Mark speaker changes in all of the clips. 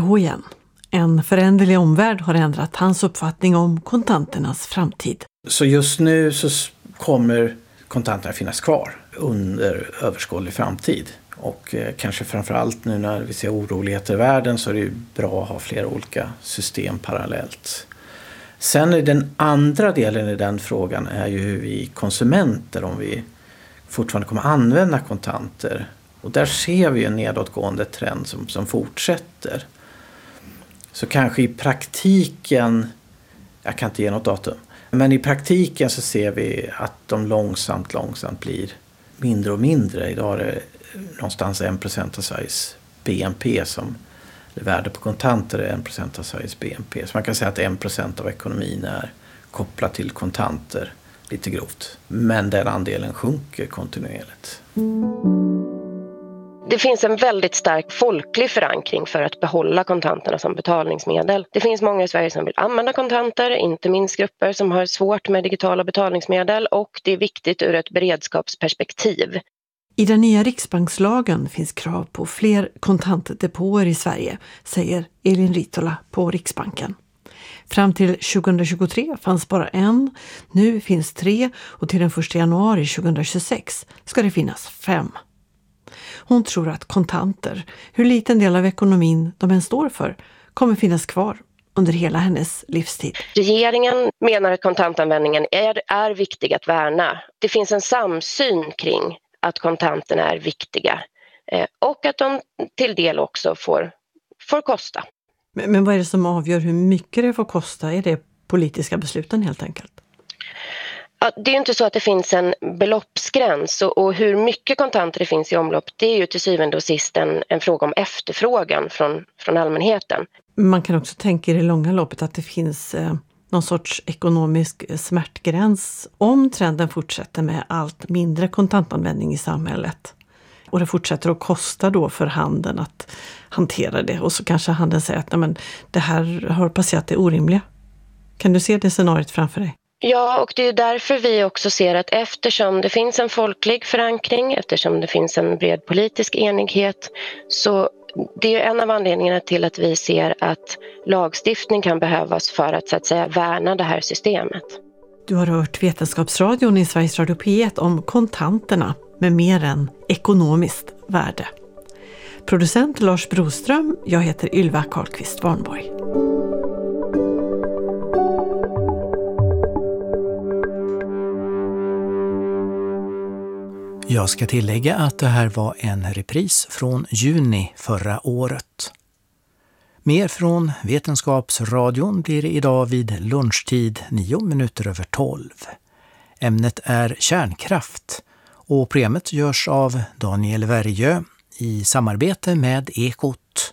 Speaker 1: på igen. En föränderlig omvärld har ändrat hans uppfattning om kontanternas framtid.
Speaker 2: Så just nu så kommer kontanterna finnas kvar under överskådlig framtid. Och kanske framförallt nu när vi ser oroligheter i världen så är det ju bra att ha flera olika system parallellt. Sen är den andra delen i den frågan är ju hur vi konsumenter, om vi fortfarande kommer använda kontanter. Och där ser vi en nedåtgående trend som fortsätter. Så kanske i praktiken, jag kan inte ge något datum, men i praktiken så ser vi att de långsamt blir mindre och mindre. Idag är det någonstans 1% av Sveriges BNP som värde på kontanter är 1% av Sveriges BNP. Så man kan säga att 1% av ekonomin är kopplad till kontanter, lite grovt. Men den andelen sjunker kontinuerligt.
Speaker 3: Det finns en väldigt stark folklig förankring för att behålla kontanterna som betalningsmedel. Det finns många i Sverige som vill använda kontanter, inte minst grupper som har svårt med digitala betalningsmedel, och det är viktigt ur ett beredskapsperspektiv.
Speaker 1: I den nya riksbankslagen finns krav på fler kontantdepåer i Sverige, säger Elin Ritola på Riksbanken. Fram till 2023 fanns bara en, nu finns 3 och till den 1 januari 2026 ska det finnas 5. Hon tror att kontanter, hur liten del av ekonomin de än står för, kommer finnas kvar under hela hennes livstid.
Speaker 3: Regeringen menar att kontantanvändningen är viktig att värna. Det finns en samsyn kring att kontanterna är viktiga och att de till del också får kosta.
Speaker 1: Men vad är det som avgör hur mycket det får kosta? Är det politiska besluten helt enkelt?
Speaker 3: Ja, det är ju inte så att det finns en beloppsgräns och hur mycket kontanter det finns i omlopp, det är ju till syvende och sist en fråga om efterfrågan från allmänheten.
Speaker 1: Man kan också tänka i det långa loppet att det finns någon sorts ekonomisk smärtgräns om trenden fortsätter med allt mindre kontantanvändning i samhället. Och det fortsätter att kosta då för handeln att hantera det. Och så kanske handeln säger att nej, men det här har passerat det orimliga. Kan du se det scenariot framför dig?
Speaker 3: Ja, och det är därför vi också ser att eftersom det finns en folklig förankring, eftersom det finns en bred politisk enighet, så det är en av anledningarna till att vi ser att lagstiftning kan behövas för att så att säga värna det här systemet.
Speaker 1: Du har hört Vetenskapsradion i Sveriges Radio P1 om kontanterna med mer än ekonomiskt värde. Producent Lars Broström, jag heter Ylva Karlqvist Warnborg.
Speaker 4: Jag ska tillägga att det här var en repris från juni förra året. Mer från Vetenskapsradion blir det idag vid lunchtid 9:12. Ämnet är kärnkraft och programmet görs av Daniel Värjö i samarbete med Ekot.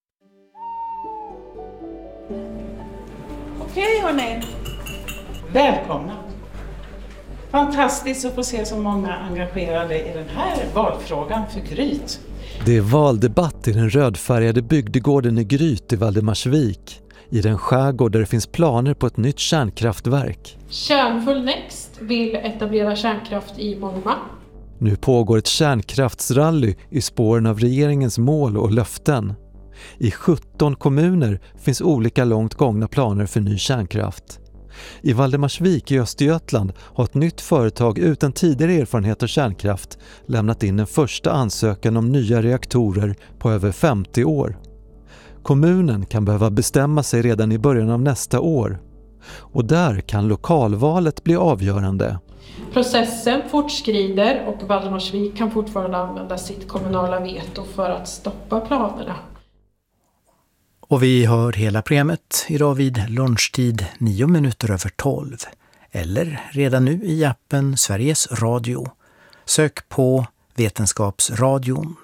Speaker 5: Okej hörni, välkomna. Fantastiskt att få se så många engagerade i den här valfrågan för Gryt.
Speaker 6: Det är valdebatt i den rödfärgade bygdegården i Gryt i Valdemarsvik, i den skärgård där det finns planer på ett nytt kärnkraftverk.
Speaker 7: Kärnfull Next vill etablera kärnkraft i Morma.
Speaker 6: Nu pågår ett kärnkraftsrally i spåren av regeringens mål och löften. I 17 kommuner finns olika långt gångna planer för ny kärnkraft. I Valdemarsvik i Östergötland har ett nytt företag utan tidigare erfarenhet av kärnkraft lämnat in en första ansökan om nya reaktorer på över 50 år. Kommunen kan behöva bestämma sig redan i början av nästa år. Och där kan lokalvalet bli avgörande.
Speaker 7: Processen fortskrider och Valdemarsvik kan fortfarande använda sitt kommunala veto för att stoppa planerna.
Speaker 4: Och vi hör hela programmet idag vid lunchtid 9:12. Eller redan nu i appen Sveriges Radio. Sök på Vetenskapsradion.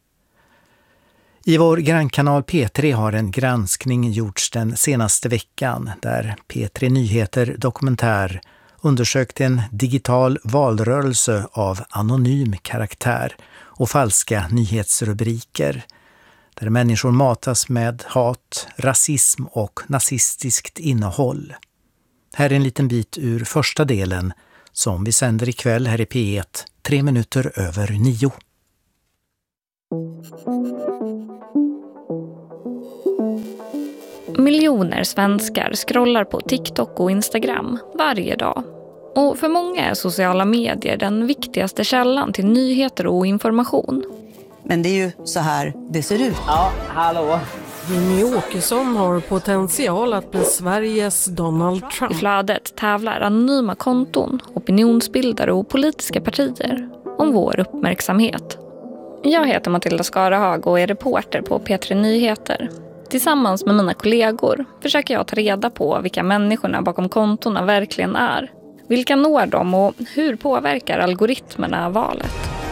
Speaker 4: I vår grannkanal P3 har en granskning gjorts den senaste veckan där P3 Nyheter Dokumentär undersökt en digital valrörelse av anonym karaktär och falska nyhetsrubriker där människor matas med hat, rasism och nazistiskt innehåll. Här är en liten bit ur första delen som vi sänder ikväll här i P1 9:03.
Speaker 8: Miljoner svenskar scrollar på TikTok och Instagram varje dag. Och för många är sociala medier den viktigaste källan till nyheter och information.
Speaker 9: Men det är ju så här det ser ut.
Speaker 10: Ja, hallå.
Speaker 11: Jimmy Åkesson har potential att bli Sveriges Donald Trump.
Speaker 8: I flödet tävlar anonyma konton, opinionsbildare och politiska partier om vår uppmärksamhet. Jag heter Matilda Skarahag och är reporter på P3 Nyheter. Tillsammans med mina kollegor försöker jag ta reda på vilka människorna bakom kontona verkligen är. Vilka når dem och hur påverkar algoritmerna valet?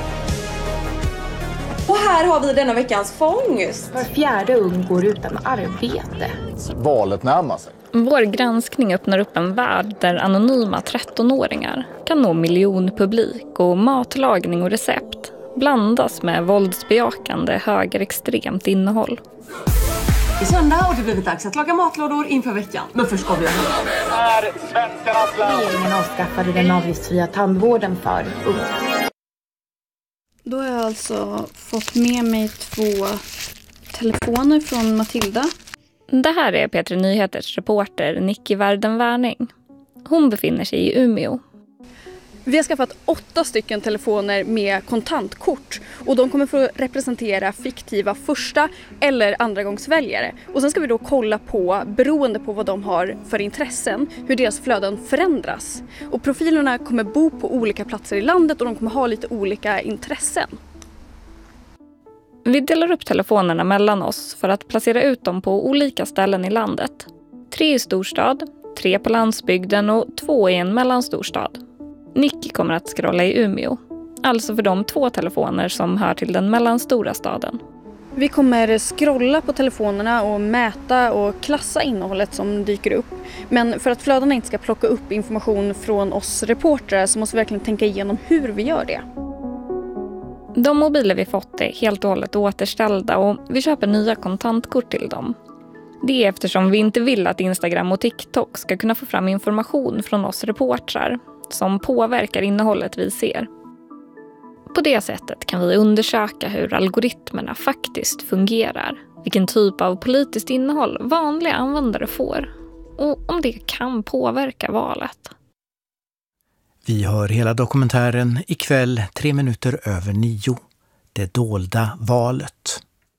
Speaker 12: Och här har vi denna veckans fångst.
Speaker 13: Var fjärde ung går utan arbete.
Speaker 14: Valet närmar sig.
Speaker 8: Vår granskning öppnar upp en värld där anonyma 13-åringar kan nå miljonpublik och matlagning och recept blandas med våldsbejakande högerextremt innehåll.
Speaker 12: I söndag har det blivit dags att laga matlådor inför veckan. Men först ska vi göra
Speaker 13: Regeringen avskaffade den avgiftsfria tandvården för unga.
Speaker 15: Då har jag alltså fått med mig 2 telefoner från Matilda.
Speaker 8: Det här är P3 Nyheters reporter Nicky Werden-Wärning. Hon befinner sig i Umeå.
Speaker 15: Vi har skaffat 8 stycken telefoner med kontantkort och de kommer få representera fiktiva första- eller andragångsväljare. Och sen ska vi då kolla på, beroende på vad de har för intressen, hur deras flöden förändras. Och profilerna kommer bo på olika platser i landet och de kommer ha lite olika intressen.
Speaker 8: Vi delar upp telefonerna mellan oss för att placera ut dem på olika ställen i landet. 3 i storstad, 3 på landsbygden och 2 i en mellanstorstad. Nicky kommer att scrolla i Umeå, alltså för de 2 telefoner som hör till den mellanstora staden.
Speaker 15: Vi kommer scrolla på telefonerna och mäta och klassa innehållet som dyker upp. Men för att flödena inte ska plocka upp information från oss reportrar så måste vi verkligen tänka igenom hur vi gör det.
Speaker 8: De mobiler vi fått är helt och hållet återställda och vi köper nya kontantkort till dem. Det är eftersom vi inte vill att Instagram och TikTok ska kunna få fram information från oss reportrar som påverkar innehållet vi ser. På det sättet kan vi undersöka hur algoritmerna faktiskt fungerar, vilken typ av politiskt innehåll vanliga användare får och om det kan påverka valet.
Speaker 4: Vi hör hela dokumentären ikväll 9:03. Det dolda valet.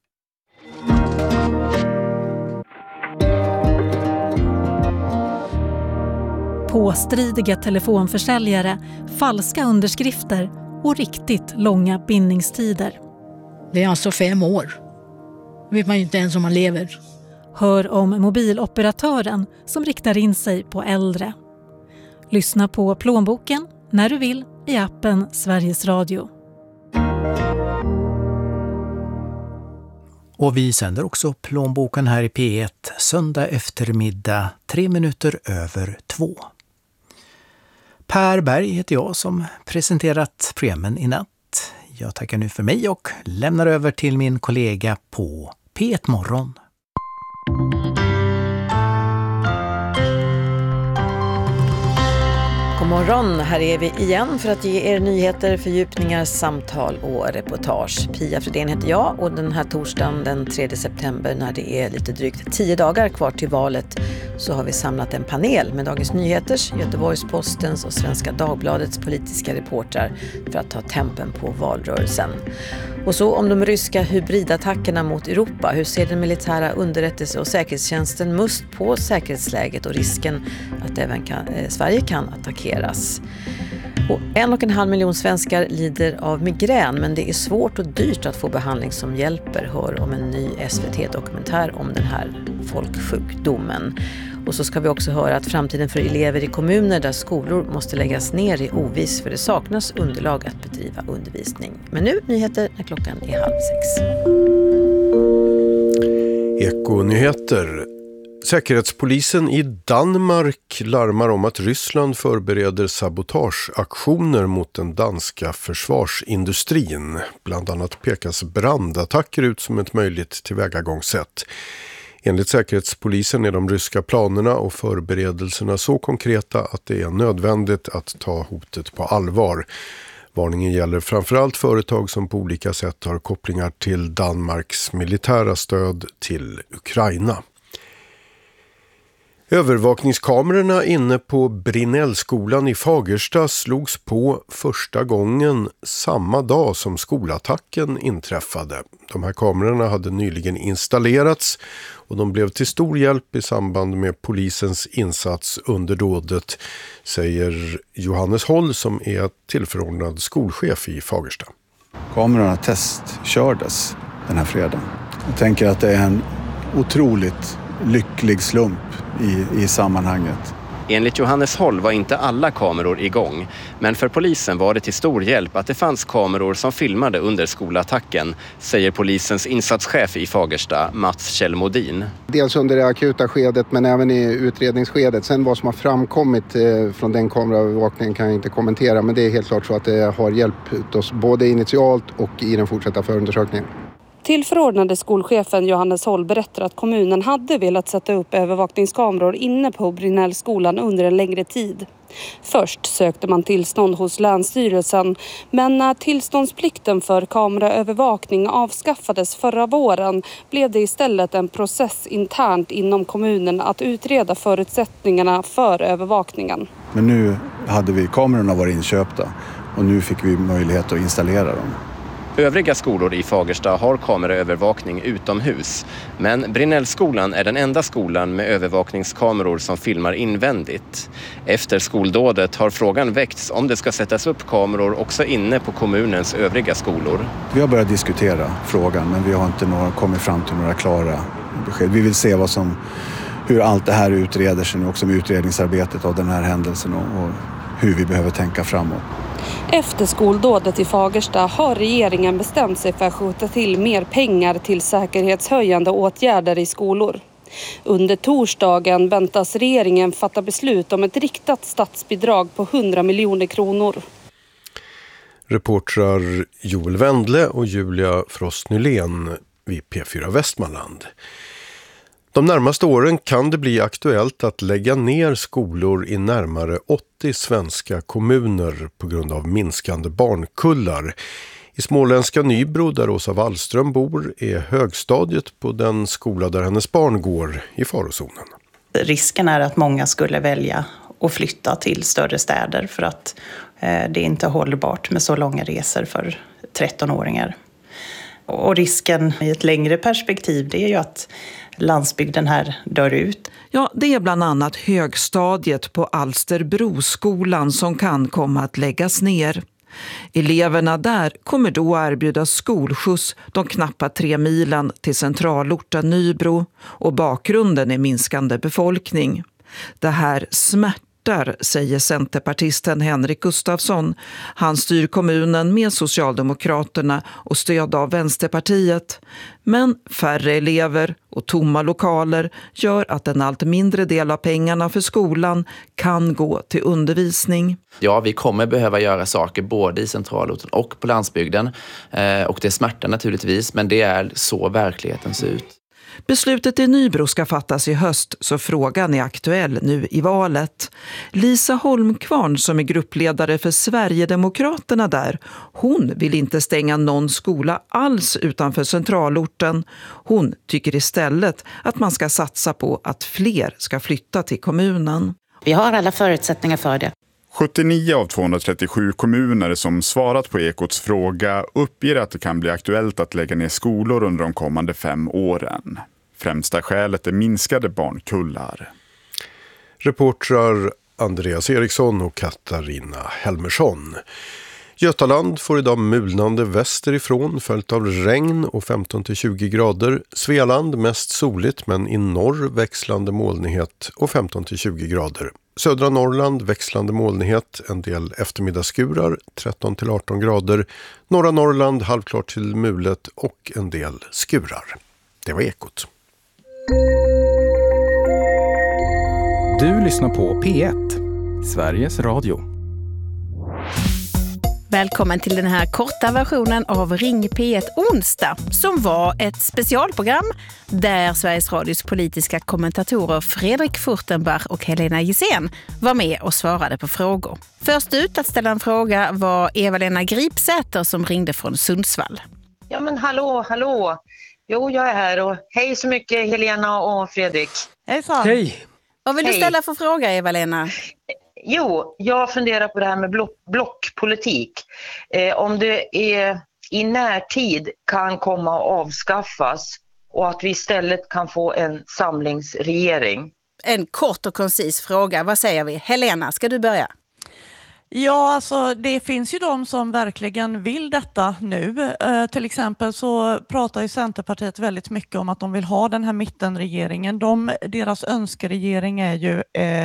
Speaker 16: Påstridiga telefonförsäljare, falska underskrifter och riktigt långa bindningstider.
Speaker 17: Det är alltså 5 år. Då vet man ju inte ens om man lever.
Speaker 16: Hör om mobiloperatören som riktar in sig på äldre. Lyssna på Plånboken när du vill i appen Sveriges Radio.
Speaker 4: Och vi sänder också Plånboken här i P1 söndag eftermiddag 2:03. Per Berg heter jag som presenterat programmen i natt. Jag tackar nu för mig och lämnar över till min kollega på P1 Morgon.
Speaker 1: God morgon, här är vi igen för att ge er nyheter, fördjupningar, samtal och reportage. Pia Fredén heter jag och den här torsdagen den 3 september när det är lite drygt 10 dagar kvar till valet så har vi samlat en panel med Dagens Nyheters, Göteborgs-Postens och Svenska Dagbladets politiska reportrar för att ta tempen på valrörelsen. Och så om de ryska hybridattackerna mot Europa, hur ser den militära underrättelse- och säkerhetstjänsten MUST på säkerhetsläget och risken att även Sverige kan attackeras. Och 1,5 miljon svenskar lider av migrän, men det är svårt och dyrt att få behandling som hjälper. Hör om en ny SVT-dokumentär om den här folksjukdomen. Och så ska vi också höra att framtiden för elever i kommuner där skolor måste läggas ner är oviss för det saknas underlag att bedriva undervisning. Men nu nyheter när klockan är 5:30.
Speaker 18: Ekonyheter. Säkerhetspolisen i Danmark larmar om att Ryssland förbereder sabotageaktioner mot den danska försvarsindustrin. Bland annat pekas brandattacker ut som ett möjligt tillvägagångssätt. Enligt Säkerhetspolisen är de ryska planerna och förberedelserna så konkreta att det är nödvändigt att ta hotet på allvar. Varningen gäller framförallt företag som på olika sätt har kopplingar till Danmarks militära stöd till Ukraina. Övervakningskamerorna inne på Brinnellskolan i Fagersta slogs på första gången samma dag som skolattacken inträffade. De här kamerorna hade nyligen installerats och de blev till stor hjälp i samband med polisens insats under dådet, säger Johannes Holl som är tillförordnad skolchef i Fagersta.
Speaker 10: Kamerorna testkördes den här fredagen. Jag tänker att det är en otroligt lycklig slump i sammanhanget.
Speaker 19: Enligt Johannes Holl var inte alla kameror igång, men för polisen var det till stor hjälp att det fanns kameror som filmade under skolattacken, säger polisens insatschef i Fagersta, Mats Kjellmodin.
Speaker 20: Dels under det akuta skedet men även i utredningsskedet. Sen vad som har framkommit från den kameraövervakningen kan jag inte kommentera, men det är helt klart så att det har hjälpt oss både initialt och i den fortsatta förundersökningen.
Speaker 21: Tillförordnade skolchefen Johannes Holl berättar att kommunen hade velat sätta upp övervakningskameror inne på Brinnellskolan under en längre tid. Först sökte man tillstånd hos Länsstyrelsen, men när tillståndsplikten för kameraövervakning avskaffades förra våren blev det istället en process internt inom kommunen att utreda förutsättningarna för övervakningen.
Speaker 10: Men nu hade kamerorna varit inköpta och nu fick vi möjlighet att installera dem.
Speaker 19: Övriga skolor i Fagersta har kameraövervakning utomhus, men Brinnellskolan är den enda skolan med övervakningskameror som filmar invändigt. Efter skoldådet har frågan väckts om det ska sättas upp kameror också inne på kommunens övriga skolor.
Speaker 10: Vi har börjat diskutera frågan, men vi har inte kommit fram till några klara besked. Vi vill se hur allt det här utreder sig nu, också med utredningsarbetet av den här händelsen och hur vi behöver tänka framåt.
Speaker 21: Efter skoldådet i Fagersta har regeringen bestämt sig för att skjuta till mer pengar till säkerhetshöjande åtgärder i skolor. Under torsdagen väntas regeringen fatta beslut om ett riktat statsbidrag på 100 miljoner kronor.
Speaker 18: Reportrar Joel Wendle och Julia Frost Nylén vid P4 Västmanland. De närmaste åren kan det bli aktuellt att lägga ner skolor i närmare 80 svenska kommuner på grund av minskande barnkullar. I småländska Nybro, där Åsa Wallström bor, är högstadiet på den skola där hennes barn går i farozonen.
Speaker 22: Risken är att många skulle välja att flytta till större städer för att det inte är hållbart med så långa resor för 13-åringar. Och risken i ett längre perspektiv, det är ju att landsbygden här dör ut.
Speaker 23: Ja, det är bland annat högstadiet på Alsterbroskolan som kan komma att läggas ner. Eleverna där kommer då erbjudas skolskjuts de knappa 3 milen till centralorten Nybro, och bakgrunden är minskande befolkning. Det här smärtar, säger centerpartisten Henrik Gustafsson. Han styr kommunen med Socialdemokraterna och stöd av Vänsterpartiet. Men färre elever och tomma lokaler gör att en allt mindre del av pengarna för skolan kan gå till undervisning.
Speaker 24: Ja, vi kommer behöva göra saker både i centralorten och på landsbygden. Och det smärtar naturligtvis, men det är så verkligheten ser ut.
Speaker 23: Beslutet i Nybro ska fattas i höst, så frågan är aktuell nu i valet. Lisa Holmkvarn, som är gruppledare för Sverigedemokraterna där, hon vill inte stänga någon skola alls utanför centralorten. Hon tycker istället att man ska satsa på att fler ska flytta till kommunen.
Speaker 25: Vi har alla förutsättningar för det.
Speaker 26: 79 av 237 kommuner som svarat på Ekots fråga uppger att det kan bli aktuellt att lägga ner skolor under de kommande 5 åren. Främsta skälet är minskade barnkullar.
Speaker 18: Reportrar Andreas Eriksson och Katarina Helmersson. Götaland får idag mulnande västerifrån följt av regn och 15-20 grader. Svealand mest soligt men i norr växlande molnighet och 15-20 grader. Södra Norrland växlande molnighet, en del eftermiddagsskurar 13-18 grader. Norra Norrland halvklart till mulet och en del skurar. Det var Ekot.
Speaker 27: Du lyssnar på P1, Sveriges Radio.
Speaker 2: Välkommen till den här korta versionen av Ring P1 onsdag som var ett specialprogram där Sveriges Radios politiska kommentatorer Fredrik Furtenbach och Helena Gissén var med och svarade på frågor. Först ut att ställa en fråga var Eva-Lena Gripsäter som ringde från Sundsvall.
Speaker 3: Ja men hallå. Jo, jag är här och hej så mycket Helena och Fredrik.
Speaker 2: Hejsan.
Speaker 18: Hej.
Speaker 2: Vad vill du ställa för fråga, Eva-Lena?
Speaker 3: Jo, jag funderar på det här med blockpolitik. Om det är i närtid kan komma att avskaffas och att vi istället kan få en samlingsregering.
Speaker 2: En kort och koncis fråga. Vad säger vi? Helena, ska du börja?
Speaker 5: Ja, alltså det finns ju de som verkligen vill detta nu. Till exempel så pratar ju Centerpartiet väldigt mycket om att de vill ha den här mittenregeringen. Deras önskeregering är ju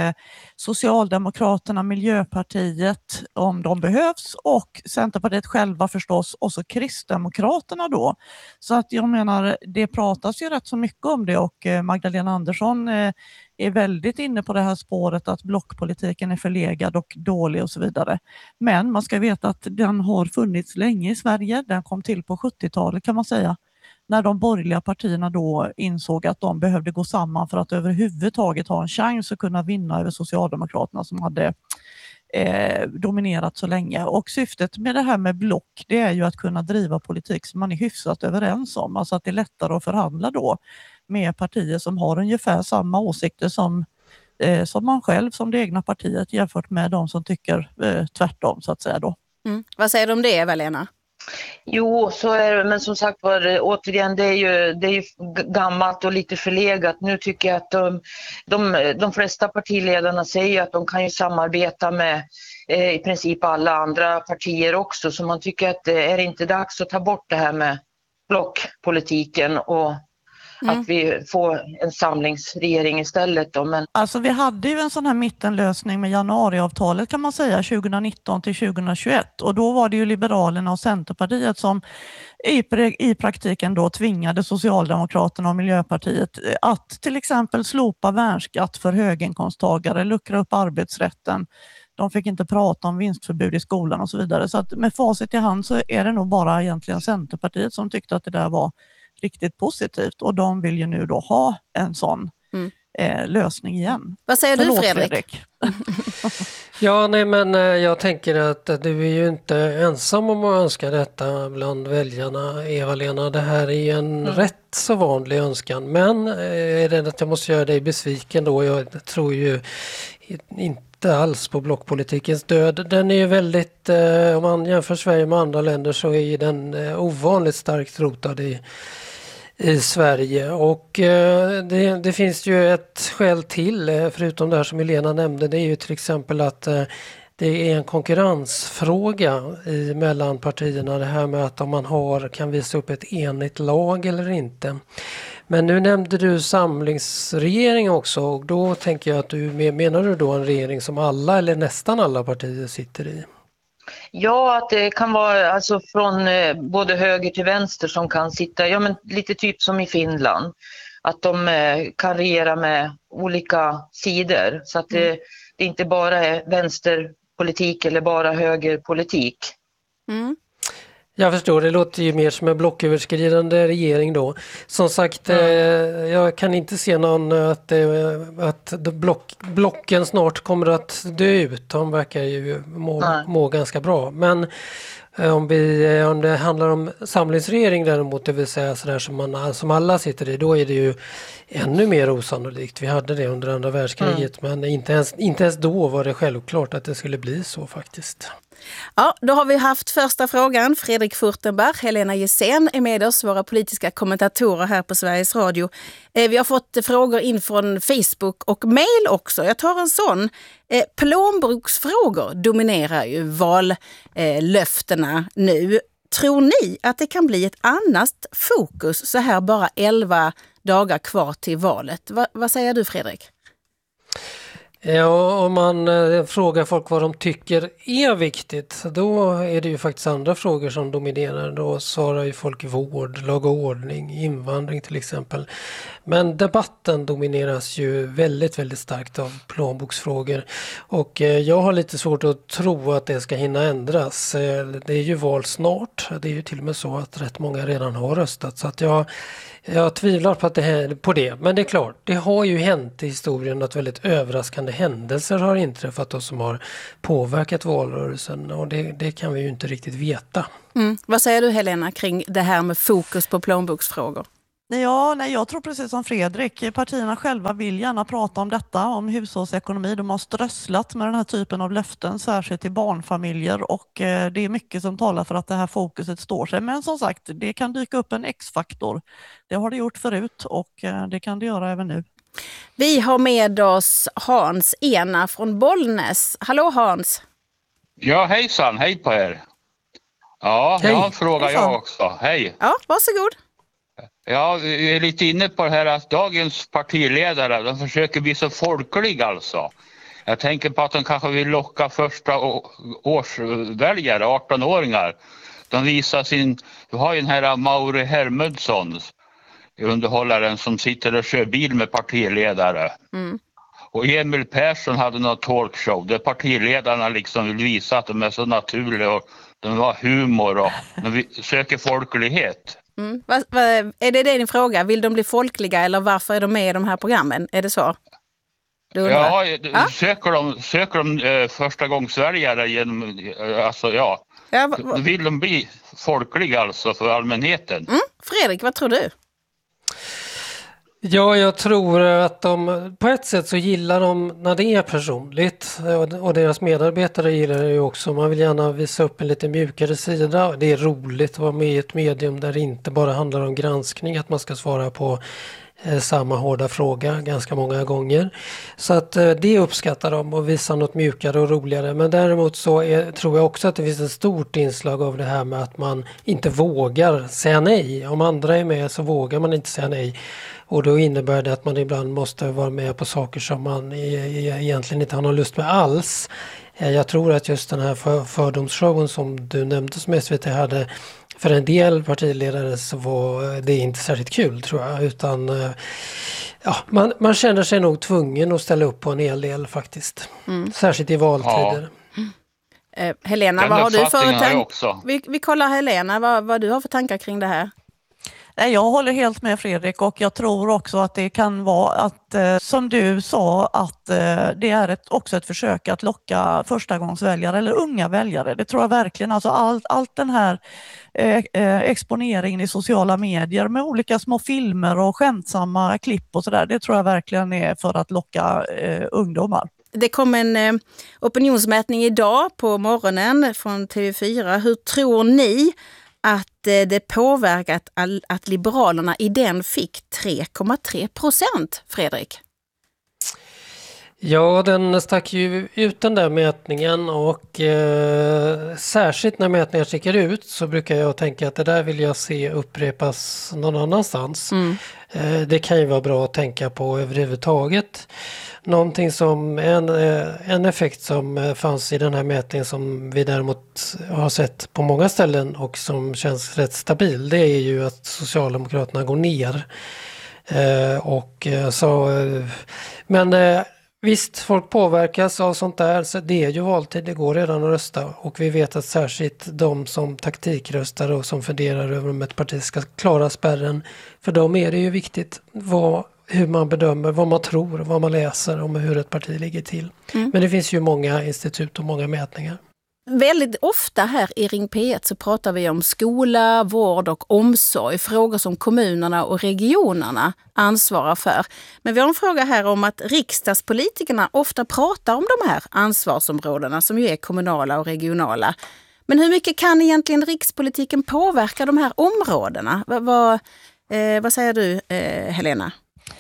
Speaker 5: Socialdemokraterna, Miljöpartiet om de behövs och Centerpartiet själva förstås och så Kristdemokraterna då. Så att jag menar, det pratas ju rätt så mycket om det och Magdalena Andersson är väldigt inne på det här spåret att blockpolitiken är förlegad och dålig och så vidare. Men man ska veta att den har funnits länge i Sverige. Den kom till på 70-talet kan man säga. När de borgerliga partierna då insåg att de behövde gå samman för att överhuvudtaget ha en chans att kunna vinna över Socialdemokraterna som hade dominerat så länge. Och syftet med det här med block, det är ju att kunna driva politik som man är hyfsat överens om. Alltså att det är lättare att förhandla då med partier som har ungefär samma åsikter som man själv, som det egna partiet, jämfört med de som tycker tvärtom så att säga då.
Speaker 2: Vad säger du om det, Eva-Lena?
Speaker 3: Jo, så är det, men som sagt var, återigen, det är ju gammalt och lite förlegat. Nu tycker jag att de flesta partiledarna säger att de kan ju samarbeta med i princip alla andra partier också. Så man tycker att är det inte dags att ta bort det här med blockpolitiken och att vi får en samlingsregering istället då. Men...
Speaker 5: Alltså vi hade ju en sån här mittenlösning med januariavtalet kan man säga 2019 till 2021 och då var det ju Liberalerna och Centerpartiet som i praktiken då tvingade Socialdemokraterna och Miljöpartiet att till exempel slopa värnskatt för höginkomsttagare, luckra upp arbetsrätten. De fick inte prata om vinstförbud i skolan och så vidare. Så att med facit i hand så är det nog bara egentligen Centerpartiet som tyckte att det där var riktigt positivt och de vill ju nu då ha en sån lösning igen.
Speaker 2: Vad säger du, Fredrik?
Speaker 6: Ja, nej men jag tänker att du är ju inte ensam om att önska detta bland väljarna, Eva-Lena. Det här är en rätt så vanlig önskan, men är det att jag måste göra dig besviken då? Jag tror ju inte alls på blockpolitikens död. Den är ju väldigt, om man jämför Sverige med andra länder så är den ovanligt starkt rotad i Sverige och det finns ju ett skäl till förutom det här som Helena nämnde, det är ju till exempel att det är en konkurrensfråga mellan partierna, det här med att om man kan visa upp ett enigt lag eller inte. Men nu nämnde du samlingsregering också och då tänker jag att menar du då en regering som alla eller nästan alla partier sitter i?
Speaker 3: Ja, att det kan vara alltså från både höger till vänster som kan sitta, ja men lite typ som i Finland. Att de kan regera med olika sidor så att det inte bara är vänsterpolitik eller bara högerpolitik.
Speaker 6: Jag förstår, det låter ju mer som en blocköverskridande regering då. Som sagt, jag kan inte se någon att blocken snart kommer att dö ut. De verkar ju må ganska bra. Men om det handlar om samlingsregering däremot, det vill säga sådär som alla sitter i, då är det ju ännu mer osannolikt. Vi hade det under andra världskriget, men inte ens då var det självklart att det skulle bli så faktiskt.
Speaker 2: Ja, då har vi haft första frågan. Fredrik Furtenbach, Helena Gissén är med oss, våra politiska kommentatorer här på Sveriges Radio. Vi har fått frågor in från Facebook och mejl också. Jag tar en sån. Plånboksfrågor dominerar ju vallöftena nu. Tror ni att det kan bli ett annat fokus så här bara 11 dagar kvar till valet? Vad säger du, Fredrik?
Speaker 6: Ja, om man frågar folk vad de tycker är viktigt, då är det ju faktiskt andra frågor som dominerar. Då svarar ju folk vård, lag och ordning, invandring till exempel. Men debatten domineras ju väldigt, väldigt starkt av plånboksfrågor. Och jag har lite svårt att tro att det ska hinna ändras. Det är ju val snart. Det är ju till och med så att rätt många redan har röstat. Så att jag tvivlar på det. Men det är klart, det har ju hänt i historien att väldigt överraskande händelser har inträffat och som har påverkat valrörelsen. Och det kan vi ju inte riktigt veta.
Speaker 2: Vad säger du, Helena, kring det här med fokus på plånboksfrågor?
Speaker 5: Jag tror precis som Fredrik. Partierna själva vill gärna prata om detta, om hushållsekonomi. De har strösslat med den här typen av löften, särskilt till barnfamiljer. Och det är mycket som talar för att det här fokuset står sig. Men som sagt, det kan dyka upp en X-faktor. Det har det gjort förut och det kan det göra även nu.
Speaker 2: Vi har med oss Hans Ena från Bollnäs. Hallå Hans!
Speaker 7: Ja, hejsan, hej på er. Ja, hej. Jag har en fråga jag också. Hej!
Speaker 2: Ja, varsågod.
Speaker 7: Ja, vi är lite inne på det här att dagens partiledare, de försöker bli så folkliga alltså. Jag tänker på att de kanske vill locka första årsväljare, 18-åringar. De visar du har ju den här Mauri Hermundsson, underhållaren som sitter och kör bil med partiledare. Och Emil Persson hade någon talkshow där partiledarna liksom vill visa att de är så naturliga och de har humor och de söker folklighet.
Speaker 2: Är det din fråga? Vill de bli folkliga eller varför är de med i de här programmen? Är det så?
Speaker 7: Ja, söker de första gångsväljare genom, alltså ja. Vill de bli folkliga alltså för allmänheten?
Speaker 2: Fredrik, vad tror du?
Speaker 6: Ja, jag tror att de på ett sätt så gillar de när det är personligt och deras medarbetare gillar det ju också. Man vill gärna visa upp en lite mjukare sida. Det är roligt att vara med i ett medium där det inte bara handlar om granskning, att man ska svara på samma hårda fråga ganska många gånger. Så att det uppskattar de och visar något mjukare och roligare. Men däremot så tror jag också att det finns ett stort inslag av det här med att man inte vågar säga nej. Om andra är med så vågar man inte säga nej. Och då innebär det att man ibland måste vara med på saker som man egentligen inte har någon lust med alls. Jag tror att just den här fördomsshowen som du nämnde som SVT hade, för en del partiledare så var det inte särskilt kul tror jag. Utan man känner sig nog tvungen att ställa upp på en hel del faktiskt. Särskilt i valtider.
Speaker 2: Ja. Helena, vad har du för tankar? Vi kollar Helena, vad du har för tankar kring det här?
Speaker 5: Jag håller helt med Fredrik och jag tror också att det kan vara att, som du sa, att det är också ett försök att locka förstagångsväljare eller unga väljare. Det tror jag verkligen. Alltså allt den här exponeringen i sociala medier med olika små filmer och skämtsamma klipp och sådär, det tror jag verkligen är för att locka ungdomar.
Speaker 2: Det kom en opinionsmätning idag på morgonen från TV4. Hur tror ni att det påverkat att Liberalerna i den fick 3,3%, Fredrik?
Speaker 6: Ja, den stack ju ut den där mätningen och särskilt när mätningar sticker ut så brukar jag tänka att det där vill jag se upprepas någon annanstans. Det kan ju vara bra att tänka på överhuvudtaget. Någonting som en effekt som fanns i den här mätningen som vi däremot har sett på många ställen och som känns rätt stabil, det är ju att Socialdemokraterna går ner. Men visst, folk påverkas av sånt där, så det är ju valtid, det går redan att rösta och vi vet att särskilt de som taktikröstar och som funderar över om ett parti ska klara spärren, för dem är det ju viktigt hur man bedömer, vad man tror, vad man läser om hur ett parti ligger till. Men det finns ju många institut och många mätningar.
Speaker 2: Väldigt ofta här i Ring P1 så pratar vi om skola, vård och omsorg, frågor som kommunerna och regionerna ansvarar för. Men vi har en fråga här om att riksdagspolitikerna ofta pratar om de här ansvarsområdena som ju är kommunala och regionala. Men hur mycket kan egentligen rikspolitiken påverka de här områdena? Vad säger du, Helena?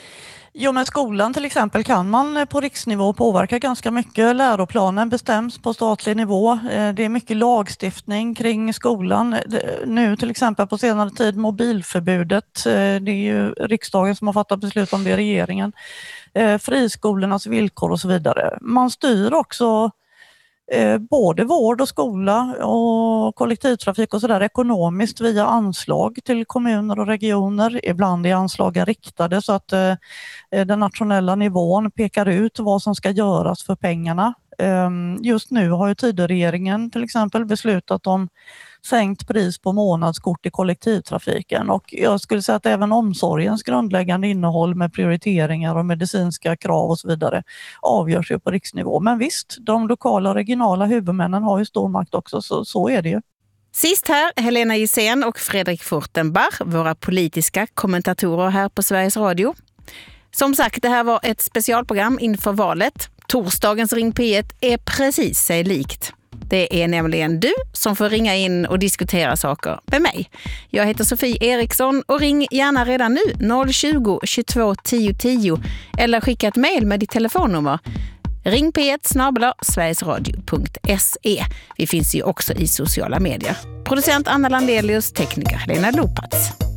Speaker 5: Jo, men skolan till exempel kan man på riksnivå påverka ganska mycket. Läroplanen bestäms på statlig nivå. Det är mycket lagstiftning kring skolan. Nu till exempel på senare tid mobilförbudet. Det är ju riksdagen som har fattat beslut om det, regeringen. Friskolornas villkor och så vidare. Man styr också både vård och skola och kollektivtrafik och sådär ekonomiskt via anslag till kommuner och regioner. Ibland är anslagen riktade så att den nationella nivån pekar ut vad som ska göras för pengarna. Just nu har ju Tidöregeringen till exempel beslutat om sänkt pris på månadskort i kollektivtrafiken, och jag skulle säga att även omsorgens grundläggande innehåll med prioriteringar och medicinska krav och så vidare avgörs ju på riksnivå. Men visst, de lokala och regionala huvudmännen har ju stor makt också, så är det ju.
Speaker 2: Sist här, Helena Gissén och Fredrik Furtenbach, våra politiska kommentatorer här på Sveriges Radio. Som sagt, det här var ett specialprogram inför valet. Torsdagens Ring P1 är precis sig likt. Det är nämligen du som får ringa in och diskutera saker med mig. Jag heter Sofie Eriksson och ring gärna redan nu 020 22 10 10 eller skicka ett mejl med ditt telefonnummer. Ring p1@sverigesradio.se. Vi finns ju också i sociala medier. Producent Anna Landelius, tekniker Helena Lopatz.